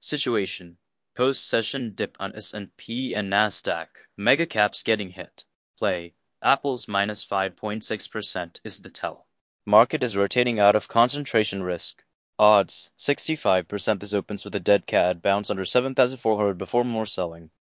Situation. Post-session dip on S&P and Nasdaq. Mega caps getting hit. Play. Apple's minus 5.6% is the tell. Market is rotating out of concentration risk. Odds 65% this opens with a dead cat bounce under 7,400 before more selling.